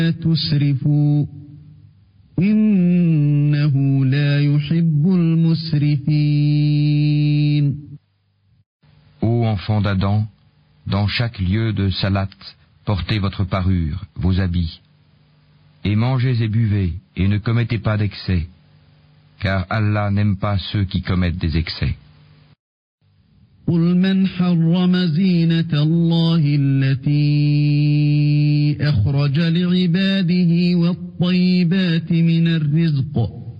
تسرفوا إنه لا يحب المسرفين. Ô enfants d'Adam, dans chaque lieu de salat, portez votre parure, vos habits, et mangez et buvez, et ne commettez pas d'excès, car Allah n'aime pas ceux qui commettent des excès. قل من حرم زينة الله التي أخرج لعباده والطيبات من الرزق